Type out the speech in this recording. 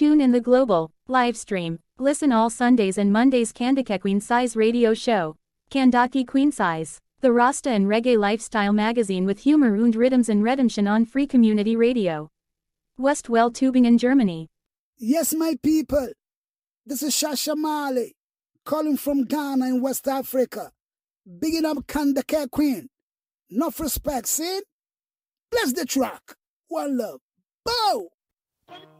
Tune in the global live stream. Listen all Sundays and Mondays Kandake Queen Size radio show. Kandake Queen Size. The Rasta and Reggae lifestyle magazine with humor und rhythms and redemption on Free Community Radio. Westwell Tübingen, Germany. Yes, my people. This is Shasha Mali, calling from Ghana in West Africa. Bigging up Kandake Queen. Enough respect, see? Bless the track. One love. Bow!